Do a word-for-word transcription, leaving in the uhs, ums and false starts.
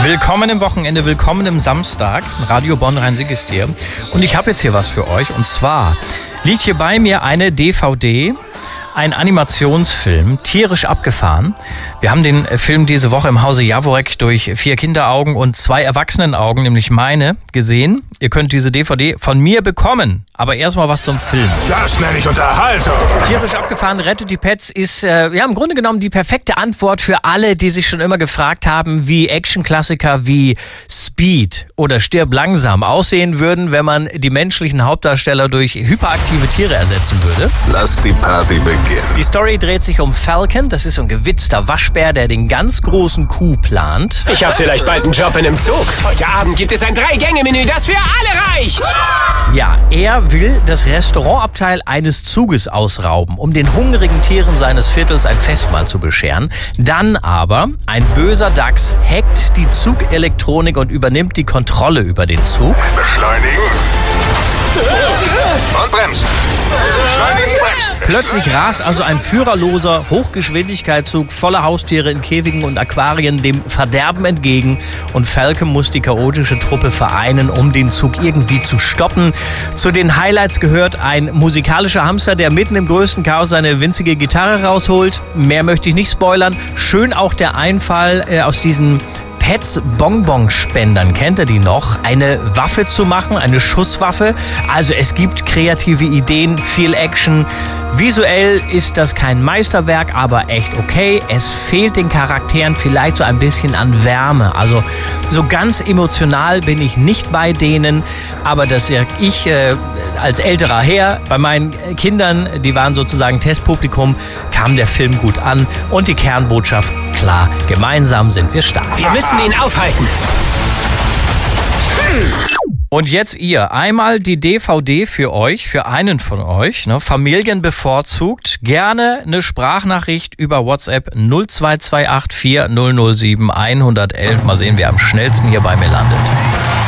Willkommen im Wochenende, willkommen im Samstag. Radio Bonn Rhein-Sieg ist hier. Und ich habe jetzt hier was für euch. Und zwar liegt hier bei mir eine D V D, ein Animationsfilm, tierisch abgefahren. Wir haben den Film diese Woche im Hause Jaworek durch vier Kinderaugen und zwei Erwachsenenaugen, nämlich meine, gesehen. Ihr könnt diese D V D von mir bekommen. Aber erstmal was zum Film. Das nenne ich Unterhaltung. Tierisch abgefahren, Rettet die Pets ist äh, ja im Grunde genommen die perfekte Antwort für alle, die sich schon immer gefragt haben, wie Actionklassiker wie Speed oder Stirb langsam aussehen würden, wenn man die menschlichen Hauptdarsteller durch hyperaktive Tiere ersetzen würde. Lass die Party beginnen. Die Story dreht sich um Falcon, das ist so ein gewitzter Waschbär, der den ganz großen Coup plant. Ich hab vielleicht bald einen Job in einem Zug. Heute Abend gibt es ein Drei-Gänge-Menü, das für alle reicht. Ja, er will das Restaurantabteil eines Zuges ausrauben, um den hungrigen Tieren seines Viertels ein Festmahl zu bescheren. Dann aber, ein böser Dachs hackt die Zugelektronik und übernimmt die Kontrolle über den Zug. Beschleunigen. Und bremsen. Beschleunigen, bremsen. Plötzlich rast also ein führerloser Hochgeschwindigkeitszug voller Haustiere in Käfigen und Aquarien dem Verderben entgegen und Falcon muss die chaotische Truppe vereinen, um den Zug irgendwie zu stoppen. Zu den Highlights gehört ein musikalischer Hamster, der mitten im größten Chaos seine winzige Gitarre rausholt. Mehr möchte ich nicht spoilern. Schön auch der Einfall äh, aus diesen Pets Bonbonspendern, kennt ihr die noch? Eine Waffe zu machen, eine Schusswaffe. Also es gibt kreative Ideen, viel Action. Visuell ist das kein Meisterwerk, aber echt okay. Es fehlt den Charakteren vielleicht so ein bisschen an Wärme. Also so ganz emotional bin ich nicht bei denen. Aber das sag ich äh, als älterer Herr, bei meinen Kindern, die waren sozusagen Testpublikum, kam der Film gut an. Und die Kernbotschaft, klar, gemeinsam sind wir stark. Wir müssen ihn aufhalten. Und jetzt ihr, einmal die D V D für euch, für einen von euch, ne, Familien bevorzugt, gerne eine Sprachnachricht über WhatsApp null zwei zwei acht vier null null sieben eins eins eins. Mal sehen, wer am schnellsten hier bei mir landet.